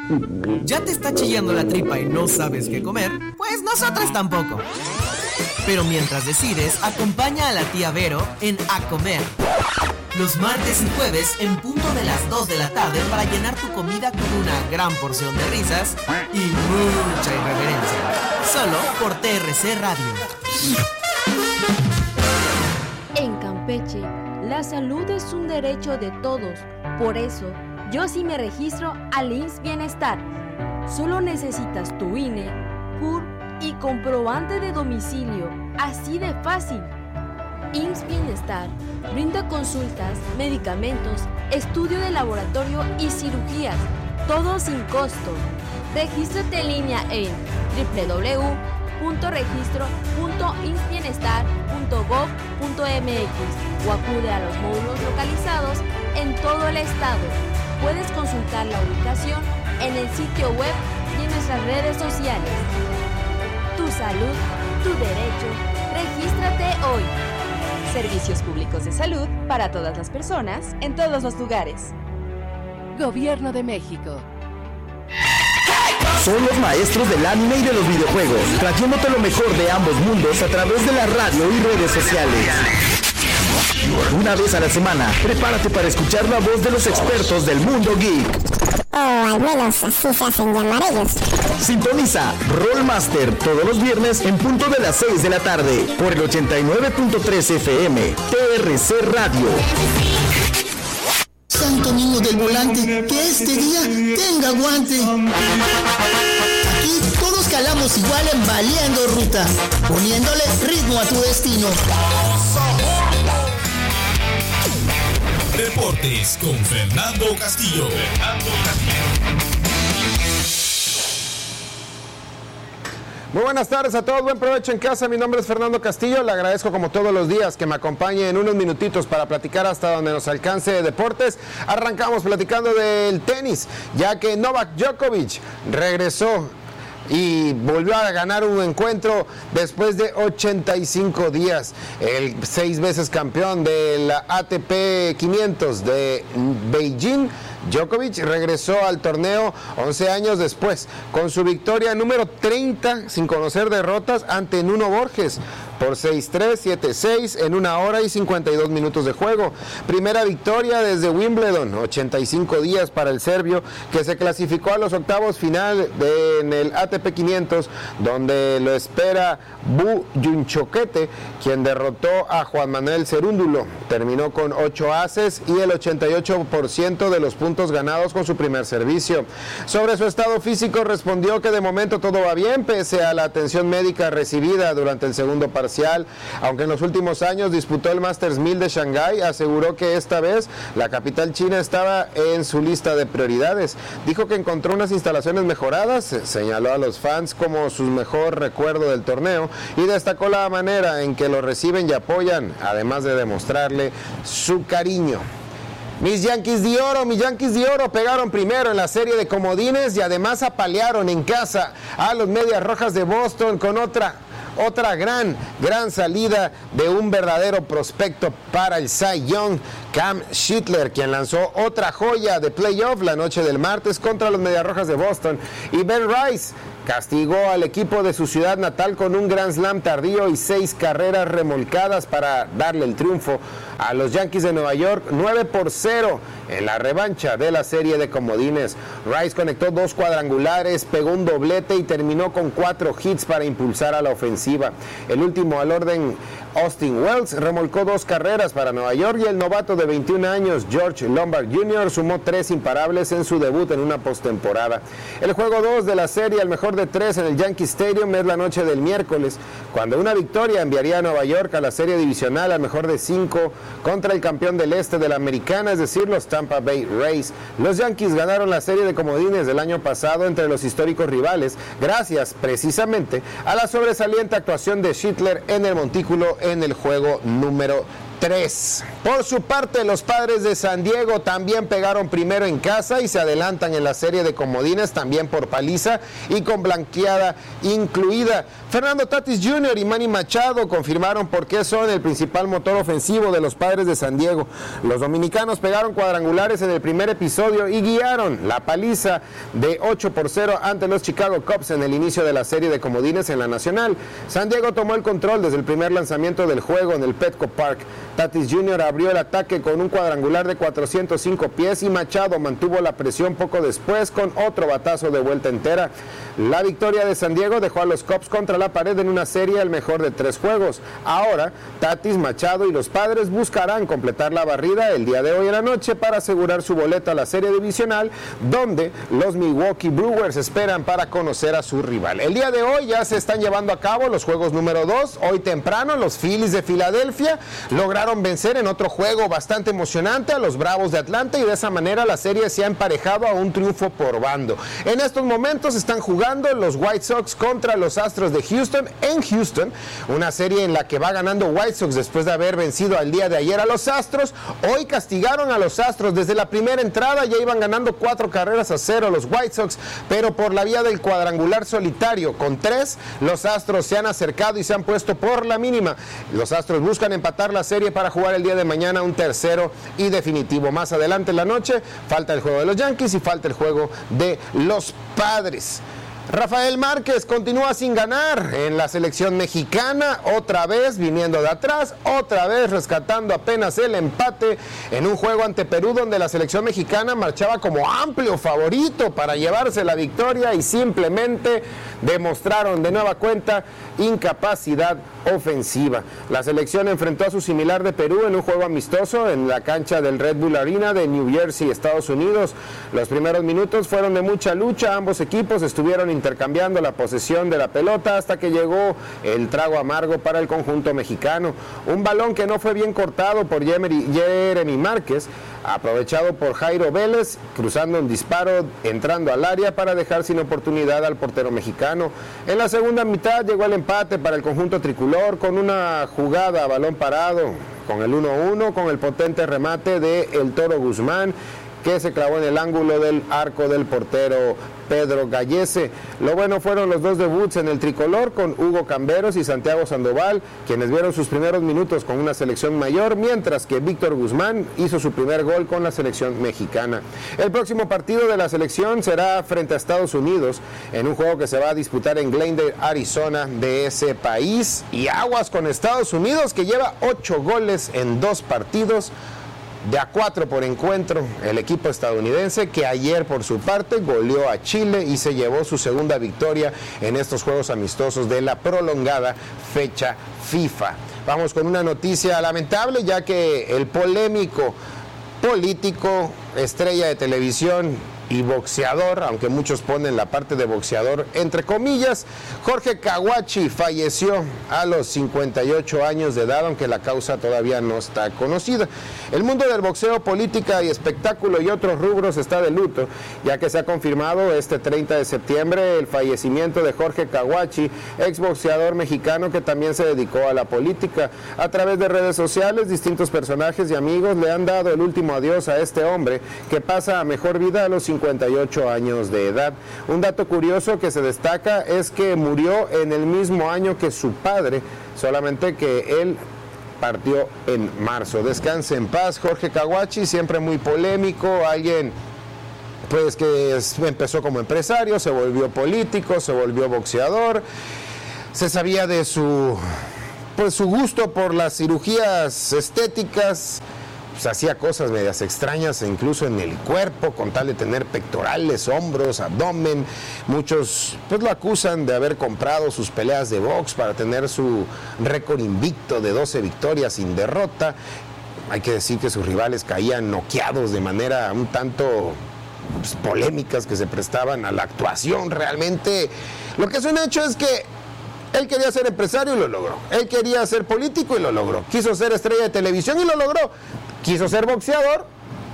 ¿Ya te está chillando la tripa y no sabes qué comer? Pues nosotras tampoco. Pero mientras decides, acompaña a la tía Vero en A Comer. Los martes y jueves en punto de las 2 de la tarde para llenar tu comida con una gran porción de risas y mucha irreverencia. Solo por TRC Radio. En Campeche, la salud es un derecho de todos. Por eso, yo sí me registro al IMSS Bienestar. Solo necesitas tu INE, CUR y comprobante de domicilio. Así de fácil. IMSS Bienestar brinda consultas, medicamentos, estudio de laboratorio y cirugías, todo sin costo. Regístrate en línea en www.registro.imsbienestar.gov.mx o acude a los módulos localizados en todo el estado. Puedes consultar la ubicación en el sitio web y en nuestras redes sociales. Tu salud, tu derecho. Regístrate hoy. Servicios públicos de salud para todas las personas, en todos los lugares. Gobierno de México. Son los maestros del anime y de los videojuegos, trayéndote lo mejor de ambos mundos a través de la radio y redes sociales. Una vez a la semana, prepárate para escuchar la voz de los expertos del mundo geek. O al menos así se hacen llamar ellos. Sintoniza Rollmaster todos los viernes en punto de las 6 de la tarde por el 89.3 FM, TRC Radio. Santo niño del volante, que este día tenga guante. Aquí todos calamos igual en Baleando Ruta, poniéndole ritmo a tu destino. Deportes con Fernando Castillo. Muy buenas tardes a todos, buen provecho en casa. Mi nombre es Fernando Castillo, le agradezco como todos los días que me acompañe en unos minutitos para platicar hasta donde nos alcance de deportes. Arrancamos platicando del tenis, ya que Novak Djokovic regresó y volvió a ganar un encuentro después de 85 días. El 6 veces campeón de la ATP 500 de Beijing, Djokovic regresó al torneo 11 años después, con su victoria número 30 sin conocer derrotas ante Nuno Borges por 6-3, 7-6 en 1 hora y 52 minutos de juego. Primera victoria desde Wimbledon, 85 días para el serbio, que se clasificó a los octavos final en el ATP 500, donde lo espera Bu Yunchoquete, quien derrotó a Juan Manuel Cerúndulo. Terminó con 8 aces y el 88% de los puntos ganados con su primer servicio. Sobre su estado físico respondió que de momento todo va bien, pese a la atención médica recibida durante el segundo parcial. Aunque en los últimos años disputó el Masters 1000 de Shanghái, aseguró que esta vez la capital china estaba en su lista de prioridades. Dijo que encontró unas instalaciones mejoradas, señaló a los fans como su mejor recuerdo del torneo y destacó la manera en que lo reciben y apoyan, además de demostrarle su cariño. Mis Yankees de Oro pegaron primero en la serie de comodines y además apalearon en casa a los Medias Rojas de Boston con otra gran salida de un verdadero prospecto para el Cy Young, Cam Schittler, quien lanzó otra joya de playoff la noche del martes contra los Medias Rojas de Boston, y Ben Rice castigó al equipo de su ciudad natal con un Grand Slam tardío y 6 carreras remolcadas para darle el triunfo a los Yankees de Nueva York 9-0 en la revancha de la serie de comodines. Rice conectó 2 cuadrangulares, pegó un doblete y terminó con 4 hits para impulsar a la ofensiva. El último al orden, Austin Wells, remolcó 2 carreras para Nueva York y el novato de 21 años, George Lombard Jr., sumó 3 imparables en su debut en una postemporada. El juego 2 de la serie, al mejor de 3 en el Yankee Stadium, es la noche del miércoles, cuando una victoria enviaría a Nueva York a la serie divisional al mejor de 5 contra el campeón del este de la Americana, es decir, los Tampa Bay Rays. Los Yankees ganaron la serie de comodines del año pasado entre los históricos rivales, gracias precisamente a la sobresaliente actuación de Schittler en el montículo en el juego número 3. Por su parte, los Padres de San Diego también pegaron primero en casa y se adelantan en la serie de comodines, también por paliza y con blanqueada incluida. Fernando Tatis Jr. y Manny Machado confirmaron por qué son el principal motor ofensivo de los Padres de San Diego. Los dominicanos pegaron cuadrangulares en el primer episodio y guiaron la paliza de 8-0 ante los Chicago Cubs en el inicio de la serie de comodines en la Nacional. San Diego tomó el control desde el primer lanzamiento del juego en el Petco Park. Tatis Jr. abrió el ataque con un cuadrangular de 405 pies y Machado mantuvo la presión poco después con otro batazo de vuelta entera. La victoria de San Diego dejó a los Cubs contra la pared en una serie al mejor de 3 juegos. Ahora, Tatis, Machado y los Padres buscarán completar la barrida el día de hoy en la noche para asegurar su boleto a la serie divisional, donde los Milwaukee Brewers esperan para conocer a su rival. El día de hoy ya se están llevando a cabo los juegos número 2. Hoy temprano, los Phillies de Filadelfia lograron vencer en otro juego bastante emocionante a los Bravos de Atlanta y de esa manera la serie se ha emparejado a un triunfo por bando. En estos momentos están jugando los White Sox contra los Astros de Houston en Houston, una serie en la que va ganando White Sox después de haber vencido al día de ayer a los Astros. Hoy castigaron a los Astros desde la primera entrada, ya iban ganando 4-0 los White Sox, pero por la vía del cuadrangular solitario con 3, los Astros se han acercado y se han puesto por la mínima. Los Astros buscan empatar la serie para jugar el día de mañana un tercero y definitivo. Más adelante en la noche falta el juego de los Yankees y falta el juego de los Padres. Rafael Márquez continúa sin ganar en la selección mexicana, otra vez viniendo de atrás, otra vez rescatando apenas el empate en un juego ante Perú donde la selección mexicana marchaba como amplio favorito para llevarse la victoria y simplemente demostraron de nueva cuenta incapacidad ofensiva. La selección enfrentó a su similar de Perú en un juego amistoso en la cancha del Red Bull Arena de New Jersey, Estados Unidos. Los primeros minutos fueron de mucha lucha, ambos equipos estuvieron intercambiando la posesión de la pelota hasta que llegó el trago amargo para el conjunto mexicano. Un balón que no fue bien cortado por Jeremy Márquez, aprovechado por Jairo Vélez, cruzando un disparo, entrando al área para dejar sin oportunidad al portero mexicano. En la segunda mitad llegó el empate para el conjunto tricolor con una jugada a balón parado, con el 1-1, con el potente remate de El Toro Guzmán, que se clavó en el ángulo del arco del portero Pedro Gallese. Lo bueno fueron los dos debuts en el tricolor con Hugo Camberos y Santiago Sandoval, quienes vieron sus primeros minutos con una selección mayor, mientras que Víctor Guzmán hizo su primer gol con la selección mexicana. El próximo partido de la selección será frente a Estados Unidos, en un juego que se va a disputar en Glendale, Arizona, de ese país. Y aguas con Estados Unidos, que lleva 8 goles en 2 partidos, de a 4 por encuentro, el equipo estadounidense, que ayer por su parte goleó a Chile y se llevó su segunda victoria en estos juegos amistosos de la prolongada fecha FIFA. Vamos con una noticia lamentable, ya que el polémico político, estrella de televisión y boxeador, aunque muchos ponen la parte de boxeador entre comillas, Jorge Kawachi falleció a los 58 años de edad, aunque la causa todavía no está conocida. El mundo del boxeo, política y espectáculo y otros rubros está de luto, ya que se ha confirmado este 30 de septiembre el fallecimiento de Jorge Kawachi, exboxeador mexicano que también se dedicó a la política. A través de redes sociales, distintos personajes y amigos le han dado el último adiós a este hombre que pasa a mejor vida a los 58 años de edad. Un dato curioso que se destaca es que murió en el mismo año que su padre, solamente que él partió en marzo. Descanse en paz, Jorge Kawachi, siempre muy polémico, alguien pues que empezó como empresario, se volvió político, se volvió boxeador. Se sabía de su gusto por las cirugías estéticas. Pues hacía cosas medias extrañas, incluso en el cuerpo, con tal de tener pectorales, hombros, abdomen. Muchos pues lo acusan de haber comprado sus peleas de box para tener su récord invicto de 12 victorias sin derrota. Hay que decir que sus rivales caían noqueados de manera un tanto pues, polémicas, que se prestaban a la actuación. Realmente lo que es un hecho es que él quería ser empresario y lo logró. Él quería ser político y lo logró. Quiso ser estrella de televisión y lo logró. Quiso ser boxeador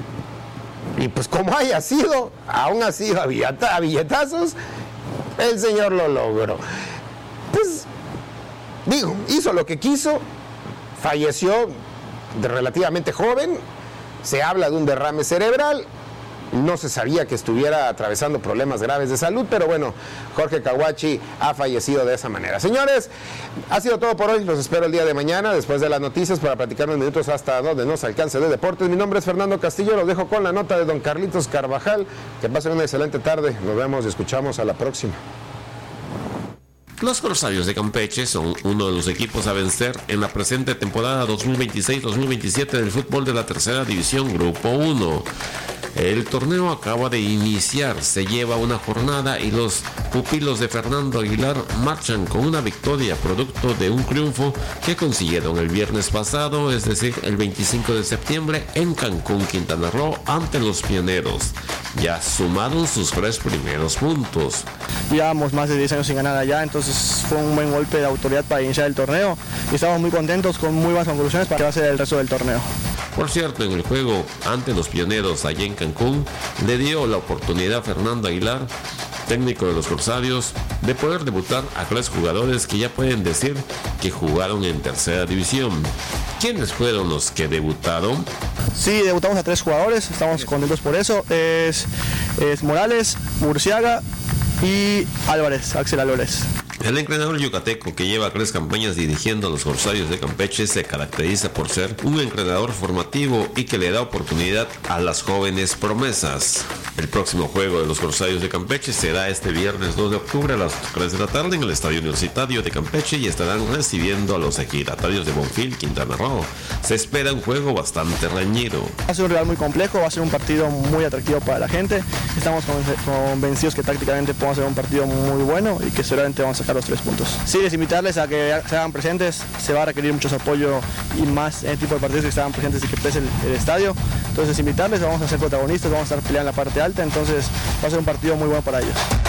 y pues como haya sido, aún así a billetazos, el señor lo logró. Pues digo, hizo lo que quiso, falleció relativamente joven, se habla de un derrame cerebral. No se sabía que estuviera atravesando problemas graves de salud, pero bueno, Jorge Kawachi ha fallecido de esa manera. Señores, ha sido todo por hoy. Los espero el día de mañana, después de las noticias, para platicar unos minutos hasta donde nos alcance de deportes. Mi nombre es Fernando Castillo, los dejo con la nota de don Carlitos Carvajal. Que pasen una excelente tarde. Nos vemos y escuchamos a la próxima. Los Corsarios de Campeche son uno de los equipos a vencer en la presente temporada 2026-2027 del fútbol de la tercera división Grupo 1. El torneo acaba de iniciar, se lleva una jornada y los pupilos de Fernando Aguilar marchan con una victoria producto de un triunfo que consiguieron el viernes pasado, es decir, el 25 de septiembre en Cancún, Quintana Roo, ante los Pioneros. Ya sumaron sus 3 primeros puntos. Llevamos más de 10 años sin ganar allá, entonces fue un buen golpe de autoridad para iniciar el torneo y estamos muy contentos con muy buenas conclusiones para que va a ser el resto del torneo. Por cierto, en el juego ante los Pioneros allá en Cancún, le dio la oportunidad a Fernando Aguilar, técnico de los Corsarios, de poder debutar a 3 jugadores que ya pueden decir que jugaron en tercera división. ¿Quiénes fueron los que debutaron? Sí, debutamos a 3 jugadores, estamos contentos por eso. Es Morales, Murciaga y Álvarez, Axel Álvarez. El entrenador yucateco, que lleva 3 campañas dirigiendo a los Corsarios de Campeche, se caracteriza por ser un entrenador formativo y que le da oportunidad a las jóvenes promesas. El próximo juego de los Corsarios de Campeche será este viernes 2 de octubre a las 3 de la tarde en el Estadio Universitario de Campeche y estarán recibiendo a los ejidatarios de Bonfil, Quintana Roo. Se espera un juego bastante reñido. Va a ser un rival muy complejo, va a ser un partido muy atractivo para la gente. Estamos convencidos que tácticamente podemos hacer un partido muy bueno y que seguramente vamos a sacar los 3 puntos. Sí, les invitarles a que se hagan presentes, se va a requerir mucho apoyo y más en el tipo de partidos que se hagan presentes y que pese el estadio. Entonces invitarles, vamos a ser protagonistas, vamos a estar peleando en la parte alta, entonces va a ser un partido muy bueno para ellos.